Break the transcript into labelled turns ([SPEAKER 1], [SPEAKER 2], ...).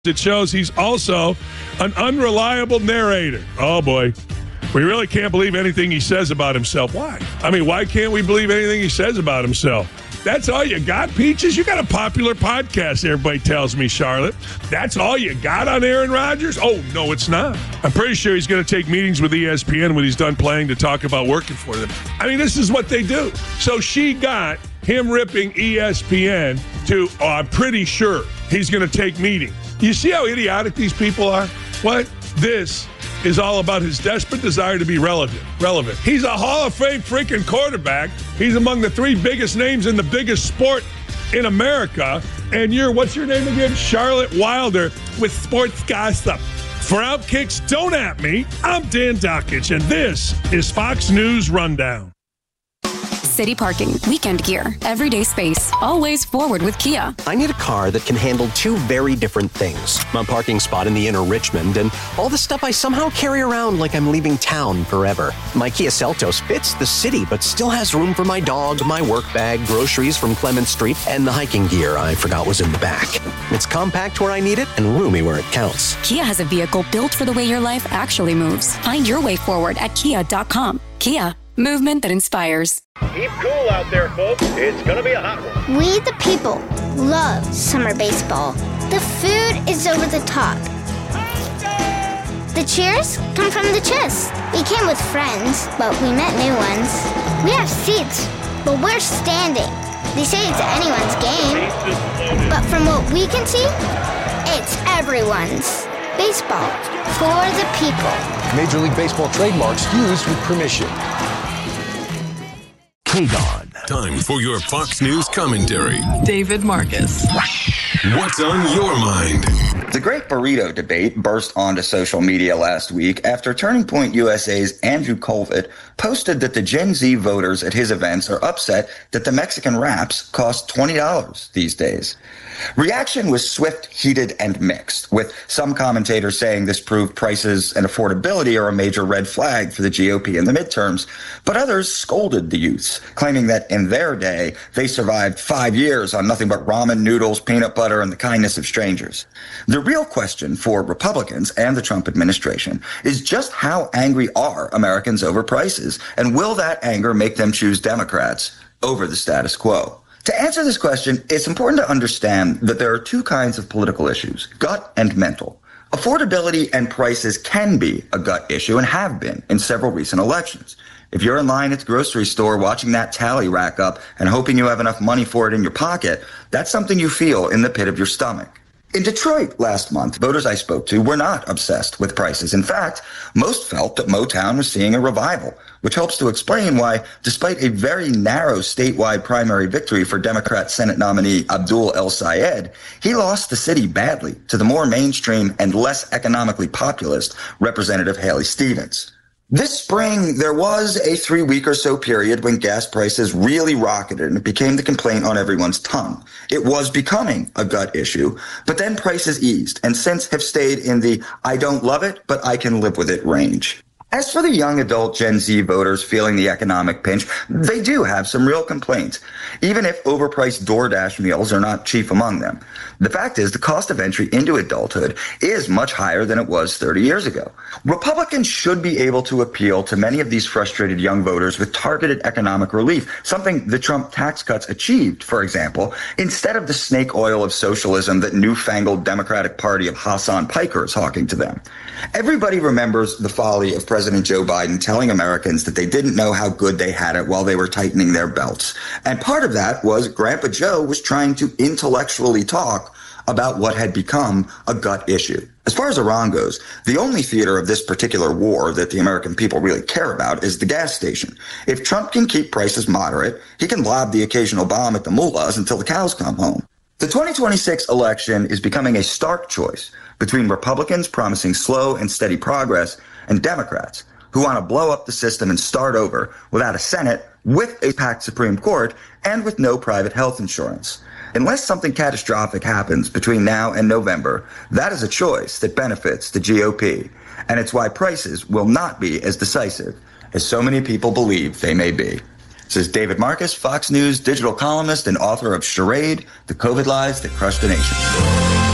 [SPEAKER 1] It shows he's also an unreliable narrator. Oh, boy. We really can't believe anything he says about himself. Why? I mean, why can't we believe anything he says about himself? That's all you got, Peaches? You got a popular podcast, everybody tells me, Charlotte. That's all you got on Aaron Rodgers? Oh, no, it's not. I'm pretty sure he's going to take meetings with ESPN when he's done playing to talk about working for them. I mean, this is what they do. So she got him ripping ESPN to, I'm pretty sure he's going to take meetings. You see how idiotic these people are? What? This is all about his desperate desire to be relevant. He's a Hall of Fame freaking quarterback. He's among the 3 biggest names in the biggest sport in America. And what's your name again? Charlotte Wilder with sports gossip. For Outkicks, don't at me. I'm Dan Dakich, and this is Fox News Rundown.
[SPEAKER 2] City parking, weekend gear, everyday space, always forward with Kia.
[SPEAKER 3] I need a car that can handle 2 very different things. My parking spot in the inner Richmond and all the stuff I somehow carry around like I'm leaving town forever. My Kia Seltos fits the city but still has room for my dog, my work bag, groceries from Clement Street, and the hiking gear I forgot was in the back. It's compact where I need it and roomy where it counts.
[SPEAKER 2] Kia has a vehicle built for the way your life actually moves. Find your way forward at kia.com. Kia. Movement that inspires.
[SPEAKER 4] Keep cool out there, folks. It's going to be a hot one.
[SPEAKER 5] We, the people, love summer baseball. The food is over the top. The cheers come from the chest. We came with friends, but we met new ones. We have seats, but we're standing. They say it's anyone's game, but from what we can see, it's everyone's. Baseball for the people.
[SPEAKER 6] Major League Baseball trademarks used with permission.
[SPEAKER 7] KDON. Time for your Fox News commentary.
[SPEAKER 8] David Marcus.
[SPEAKER 7] What's on your mind?
[SPEAKER 9] The Great Burrito Debate burst onto social media last week after Turning Point USA's Andrew Colvett posted that the Gen Z voters at his events are upset that the Mexican wraps cost $20 these days. Reaction was swift, heated, and mixed, with some commentators saying this proved prices and affordability are a major red flag for the GOP in the midterms, but others scolded the youths, claiming that in their day, they survived 5 years on nothing but ramen noodles, peanut butter, and the kindness of strangers. The real question for Republicans and the Trump administration is just how angry are Americans over prices, and will that anger make them choose Democrats over the status quo? To answer this question, it's important to understand that there are 2 kinds of political issues, gut and mental. Affordability and prices can be a gut issue and have been in several recent elections. If you're in line at the grocery store watching that tally rack up and hoping you have enough money for it in your pocket, that's something you feel in the pit of your stomach. In Detroit last month, voters I spoke to were not obsessed with prices. In fact, most felt that Motown was seeing a revival, which helps to explain why, despite a very narrow statewide primary victory for Democrat Senate nominee Abdul El Sayed, he lost the city badly to the more mainstream and less economically populist Representative Haley Stevens. This spring, there was a 3-week or so period when gas prices really rocketed and it became the complaint on everyone's tongue. It was becoming a gut issue, but then prices eased and since have stayed in the I don't love it, but I can live with it range. As for the young adult Gen Z voters feeling the economic pinch, they do have some real complaints, even if overpriced DoorDash meals are not chief among them. The fact is the cost of entry into adulthood is much higher than it was 30 years ago. Republicans should be able to appeal to many of these frustrated young voters with targeted economic relief, something the Trump tax cuts achieved, for example, instead of the snake oil of socialism that newfangled Democratic Party of Hassan Piker is hawking to them. Everybody remembers the folly of President Joe Biden telling Americans that they didn't know how good they had it while they were tightening their belts. And part of that was Grandpa Joe was trying to intellectually talk about what had become a gut issue. As far as Iran goes, the only theater of this particular war that the American people really care about is the gas station. If Trump can keep prices moderate, he can lob the occasional bomb at the mullahs until the cows come home. The 2026 election is becoming a stark choice between Republicans promising slow and steady progress and Democrats who want to blow up the system and start over without a Senate, with a packed Supreme Court, and with no private health insurance. Unless something catastrophic happens between now and November, that is a choice that benefits the GOP, and it's why prices will not be as decisive as so many people believe they may be. This is David Marcus, Fox News digital columnist and author of Charade, The COVID Lies That Crushed the Nation.